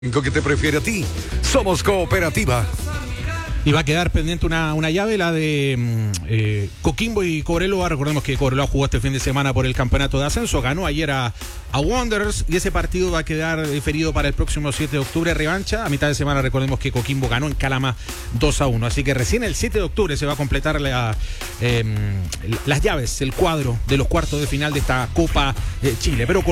Que te prefiere a ti. Somos Cooperativa. Y va a quedar pendiente una llave, la de Coquimbo y Cobreloa. Recordemos que Cobreloa jugó este fin de semana por el campeonato de ascenso. Ganó ayer a Wanderers y ese partido va a quedar diferido para el próximo 7 de octubre, revancha. A mitad de semana recordemos que Coquimbo ganó en Calama 2-1. Así que recién el 7 de octubre se va a completar las llaves, el cuadro de los cuartos de final de esta Copa Chile. Pero